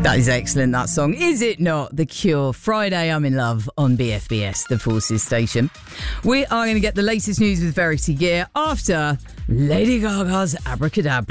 That is excellent, that song. Is it not? The Cure. Friday, I'm in Love on BFBS, the Forces station. We are going to get the latest news with Verity Gear after Lady Gaga's Abracadabra.